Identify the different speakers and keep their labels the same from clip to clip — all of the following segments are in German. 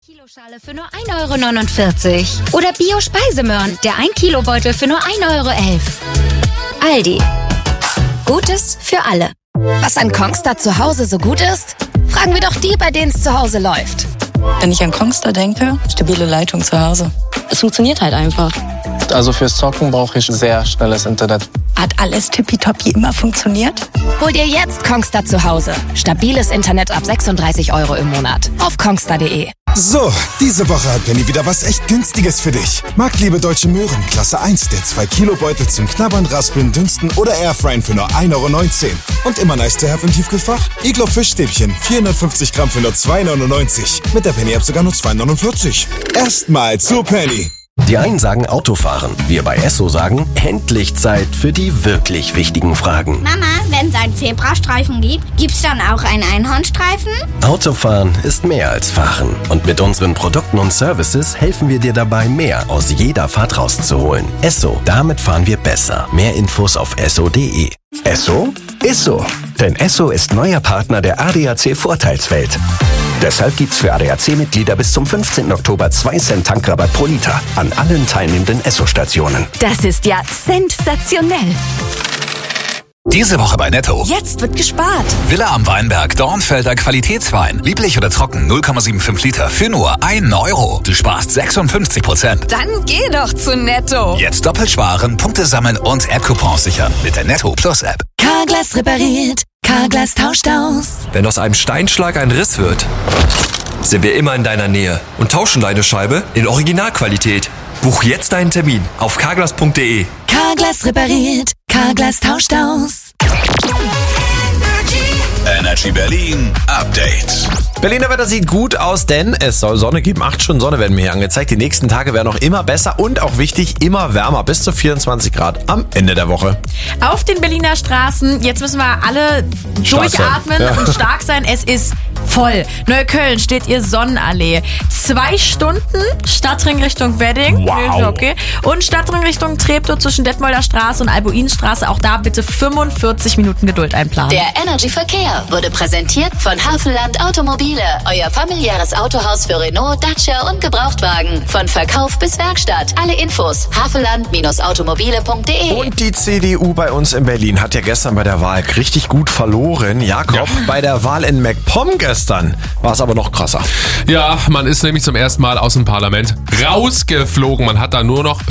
Speaker 1: Kiloschale für nur 1,49 € oder Bio-Speisemöhren, der 1-Kilo-Beutel für nur 1,11 €. Aldi. Gutes für alle.
Speaker 2: Was an Kongstar zu Hause so gut ist? Fragen wir doch die, bei denen es zu Hause läuft.
Speaker 3: Wenn ich an Kongstar denke, stabile Leitung zu Hause. Es funktioniert halt einfach.
Speaker 4: Also fürs Zocken brauche ich sehr schnelles Internet.
Speaker 3: Hat alles tippitoppi immer funktioniert?
Speaker 2: Hol dir jetzt Kongstar zu Hause. Stabiles Internet ab 36 € im Monat. Auf kongstar.de.
Speaker 5: So, diese Woche hat Penny wieder was echt Günstiges für dich. Marktliebe Deutsche Möhren, Klasse 1, der 2-Kilo-Beutel zum Knabbern, Raspeln, Dünsten oder Airfryen für nur 1,19 € Und immer nice to have im Tiefkühlfach? Iglo Fischstäbchen, 450 Gramm für nur 2,99 €. Mit der Penny-App sogar nur 2,49 €. Erstmal zu Penny.
Speaker 6: Die einen sagen Autofahren, wir bei Esso sagen, endlich Zeit für die wirklich wichtigen Fragen.
Speaker 7: Mama, wenn es einen Zebrastreifen gibt, gibt's dann auch einen Einhornstreifen?
Speaker 6: Autofahren ist mehr als Fahren. Und mit unseren Produkten und Services helfen wir dir dabei, mehr aus jeder Fahrt rauszuholen. Esso, damit fahren wir besser. Mehr Infos auf esso.de.
Speaker 8: Esso ist so. Denn Esso ist neuer Partner der ADAC Vorteilswelt. Deshalb gibt's für ADAC-Mitglieder bis zum 15. Oktober 2 Cent Tankrabatt pro Liter an allen teilnehmenden Esso-Stationen.
Speaker 1: Das ist ja sensationell.
Speaker 9: Diese Woche bei Netto.
Speaker 2: Jetzt wird gespart.
Speaker 9: Villa am Weinberg, Dornfelder Qualitätswein. Lieblich oder trocken, 0,75 Liter für nur 1 €. Du sparst 56%.
Speaker 2: Dann geh doch zu Netto.
Speaker 9: Jetzt doppelt sparen, Punkte sammeln und App-Coupons sichern mit der Netto Plus App.
Speaker 2: Carglass repariert. Carglass tauscht aus.
Speaker 10: Wenn aus einem Steinschlag ein Riss wird, sind wir immer in deiner Nähe und tauschen deine Scheibe in Originalqualität. Buch jetzt deinen Termin auf carglass.de.
Speaker 2: Carglass repariert. Carglass tauscht aus.
Speaker 9: Energy Berlin Update.
Speaker 11: Berliner Wetter sieht gut aus, denn es soll Sonne geben. 8 Stunden Sonne werden mir hier angezeigt. Die nächsten Tage werden noch immer besser und auch wichtig, immer wärmer. Bis zu 24 Grad am Ende der Woche.
Speaker 12: Auf den Berliner Straßen, jetzt müssen wir alle durchatmen und stark sein. Es ist voll. Neukölln steht ihr Sonnenallee. 2 Stunden Stadtring Richtung Wedding.
Speaker 11: Wow.
Speaker 12: Okay. Und Stadtring Richtung Treptow zwischen Detmolder Straße und Albuinstraße. Auch da bitte 45 Minuten Geduld einplanen.
Speaker 13: Der Energy Verkehr wurde präsentiert von Havelland Automobile. Euer familiäres Autohaus für Renault, Dacia und Gebrauchtwagen. Von Verkauf bis Werkstatt. Alle Infos havelland-automobile.de.
Speaker 11: Und die CDU bei uns in Berlin hat ja gestern bei der Wahl richtig gut verloren. Jakob, bei der Wahl in MacPom gestern war es aber noch krasser.
Speaker 14: Ja, man ist nämlich zum ersten Mal aus dem Parlament rausgeflogen. Man hat da nur noch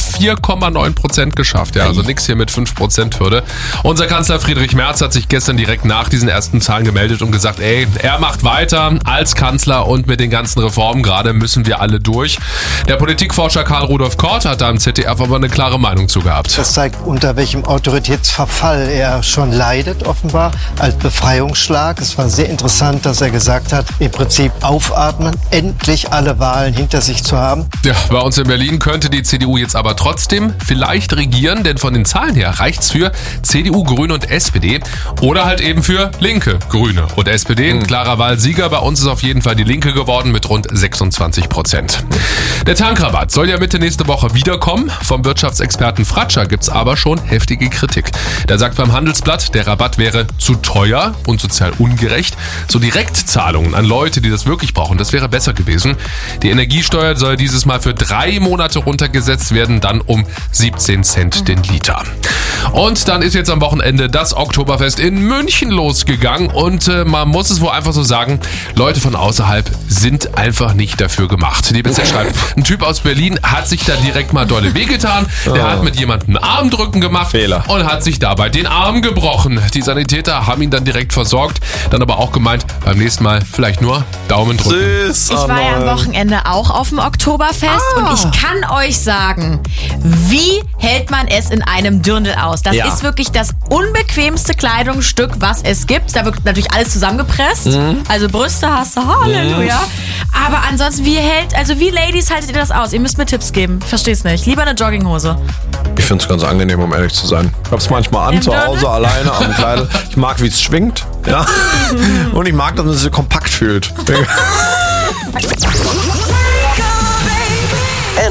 Speaker 14: 4,9% geschafft. Ja, also nichts hier mit 5%-Hürde. Unser Kanzler Friedrich Merz hat sich gestern direkt nach diesen ersten Zahlen gemeldet und gesagt, er macht weiter als Kanzler und mit den ganzen Reformen gerade müssen wir alle durch. Der Politikforscher Karl Rudolf Kort hat da im ZDF aber eine klare Meinung zu gehabt.
Speaker 15: Das zeigt, unter welchem Autoritätsverfall er schon leidet, offenbar, als Befreiungsschlag. Es war sehr interessant, dass er gesagt hat, im Prinzip aufatmen, endlich alle Wahlen hinter sich zu haben.
Speaker 14: Ja, bei uns in Berlin könnte die CDU jetzt aber trotzdem vielleicht regieren, denn von den Zahlen her reicht's für CDU, Grüne und SPD oder halt eben für Linke, Grüne und SPD. Ein klarer Wahlsieger bei uns ist auf jeden Fall die Linke geworden mit rund 26%. Der Tankrabatt soll ja Mitte nächste Woche wiederkommen. Vom Wirtschaftsexperten Fratscher gibt's aber schon heftige Kritik. Der sagt beim Handelsblatt, der Rabatt wäre zu teuer und sozial ungerecht. So Direktzahlungen an Leute, die das wirklich brauchen, das wäre besser gewesen. Die Energiesteuer soll dieses Mal für 3 Monate runtergesetzt werden, dann um 17 Cent den Liter. Und dann ist jetzt am Wochenende das Oktoberfest in München losgegangen und man muss es wohl einfach so sagen, Leute von außerhalb sind einfach nicht dafür gemacht. Die BZ schreibt, ein Typ aus Berlin hat sich da direkt mal dolle wehgetan. Der hat mit jemandem einen Armdrücken gemacht und hat sich dabei den Arm gebrochen. Die Sanitäter haben ihn dann direkt versorgt, dann aber auch gemeint, beim nächsten Mal vielleicht nur Daumen drücken.
Speaker 12: Ich war ja am Wochenende auch auf dem Oktoberfest und ich kann euch sagen, wie hält man es in einem Dirndl aus? Das ist wirklich das unbequemste Kleidungsstück, was es gibt. Da wird natürlich alles zusammengepresst. Also Brüste hast du, Halleluja. Aber ansonsten, wie Ladies haltet ihr das aus? Ihr müsst mir Tipps geben. Versteh's nicht. Lieber eine Jogginghose.
Speaker 11: Ich finde es ganz angenehm, um ehrlich zu sein. Ich hab's manchmal an, zu Hause, alleine, am Kleid. Ich mag, wie es schwingt. Ja. Und ich mag, dass man sich so kompakt fühlt.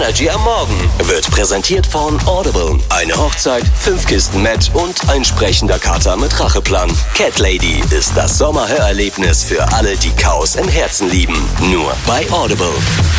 Speaker 6: Energy am Morgen wird präsentiert von Audible. Eine Hochzeit, 5 Kisten Met und ein sprechender Kater mit Racheplan. Cat Lady ist das Sommerhörerlebnis für alle, die Chaos im Herzen lieben. Nur bei Audible.